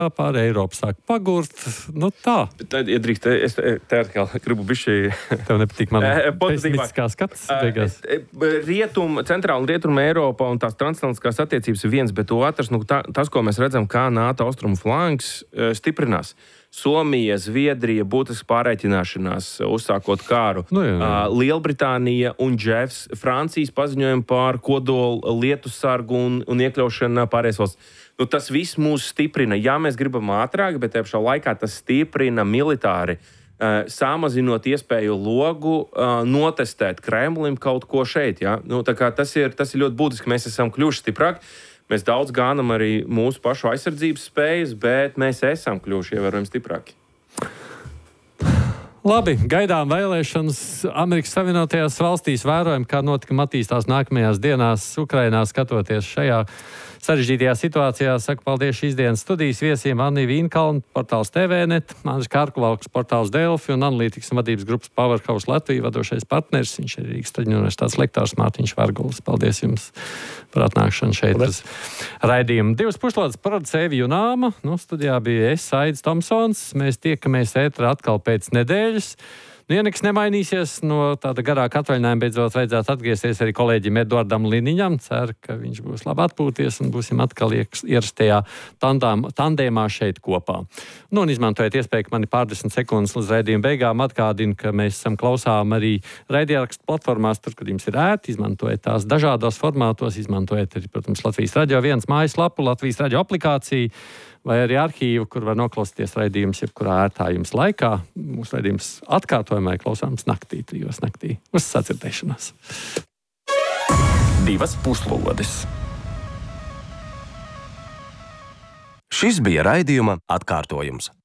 pār Eiropu sāk pagurt. Nu tā. Tad, ja drīkst, es te atkal gribu bišķi... Tev nepatīk man pesimistiskā skats beigās. Centrāla un Rietuma Eiropa un tās transatlantiskās attiecības ir viens, bet otrs, tas, ko mēs redzam, kā NATO austrumu flanks stiprinās. Somija, Zviedrija, būtiski pārreķināšanās, uzsākot kāru. Lielbritānija un Džefs, Francijas paziņojumi par kodolu lietusargu un iekļaušanu pārējās valsts. Tas viss mūs stiprina. Jā, mēs gribam ātrāk, bet te pašā laikā tas stiprina militāri, samazinot iespēju logu, notestēt Kremlim kaut ko šeit. Ja? Tas ir ļoti būtiski. Mēs esam kļuvuši stiprāki. Mēs daudz gānam arī mūsu pašu aizsardzības spējas, bet mēs esam kļuvuši ievērojami stiprāki. Labi, gaidām vēlēšanas Amerikas Savienotajās valstīs, vērojam, kā notikumi attīstās nākamajās dienās Ukrainā, skatoties šajā sarežģītajā situācijā. Saku paldies šīs dienas studijas viesiem Anni Vīnkalna, portāls TVNet, Andris Kārkuvalks, portāls Delfi un analītikas un vadības grupas Powerhouse Latvija vadošais partners. Viņš ir Rīgas Traģiņu universitātes lektors Mārtiņš Vargulis. Paldies jums par atnākšanu šeit uz raidījumu. 2 puslodes producēja Evija Junāma. Studijā bija es, Aidis Tomsons. Mēs tiekamies ētrā atkal pēc nedēļas. Ja nekas nemainīsies, no tāda garāka atvaļinājuma beidzot vajadzētu atgriezties arī kolēģim Eduardam Liniņam. Ceru, ka viņš būs labi atpūties un būsim atkal ierastajā tandēmā šeit kopā. Un izmantojiet iespēju, ka man ir pārdesmit sekundes līdz raidījuma beigām. Atgādinu, ka mēs esam klausām arī raidierakstu platformās, tur, kad jums ir ērti, izmantojiet tās dažādos formātos, izmantojiet arī, protams, Latvijas Radio 1 mājaslapu, Latvijas Radio aplikāciju, vai arī arhīvu, kur var noklausīties raidījums jebkurā ērtā jums laikā. Mūsu raidījums atkārtojumā klausāms naktī, 3 naktī. Uz sadzirdēšanos. 2 puslodes. Šis bija raidījuma atkārtojums.